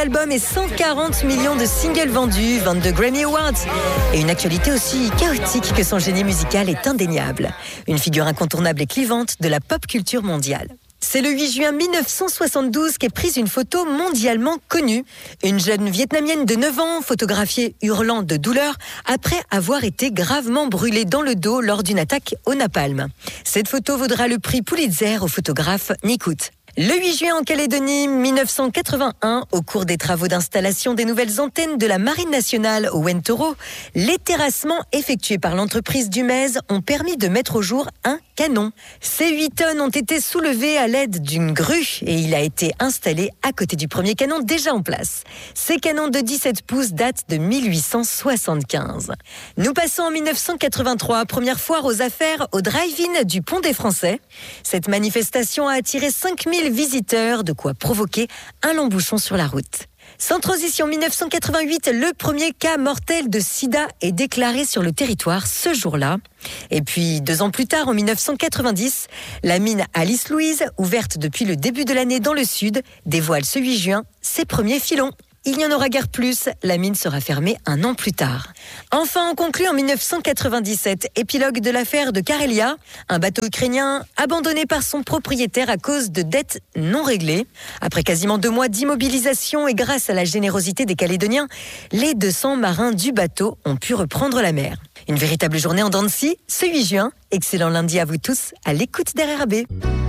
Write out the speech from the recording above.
albums et 140 millions de singles vendus, 22 Grammy Awards. Et une actualité aussi chaotique que son génie musical est indéniable. Une figure incontournable et clivante de la pop culture mondiale. C'est le 8 juin 1972 qu'est prise une photo mondialement connue. Une jeune Vietnamienne de 9 ans, photographiée hurlant de douleur après avoir été gravement brûlée dans le dos lors d'une attaque au napalm. Cette photo vaudra le prix Pulitzer au photographe Nick Ut. Le 8 juin en Calédonie 1981, au cours des travaux d'installation des nouvelles antennes de la Marine nationale au Wentoro, les terrassements effectués par l'entreprise Dumez ont permis de mettre au jour un canon. Ces 8 tonnes ont été soulevées à l'aide d'une grue et il a été installé à côté du premier canon déjà en place. Ces canons de 17 pouces datent de 1875. Nous passons en 1983, première foire aux affaires au drive-in du Pont des Français. Cette manifestation a attiré 5000 visiteurs, de quoi provoquer un long bouchon sur la route. Sans transition, 1988, le premier cas mortel de sida est déclaré sur le territoire ce jour-là. Et puis, 2 ans plus tard, en 1990, la mine Alice Louise, ouverte depuis le début de l'année dans le sud, dévoile ce 8 juin ses premiers filons. Il n'y en aura guère plus, la mine sera fermée 1 an plus tard. Enfin, on conclut en 1997, épilogue de l'affaire de Karelia, un bateau ukrainien abandonné par son propriétaire à cause de dettes non réglées. Après quasiment 2 mois d'immobilisation et grâce à la générosité des Calédoniens, les 200 marins du bateau ont pu reprendre la mer. Une véritable journée en dents de scie, ce 8 juin. Excellent lundi à vous tous, à l'écoute d'RRB.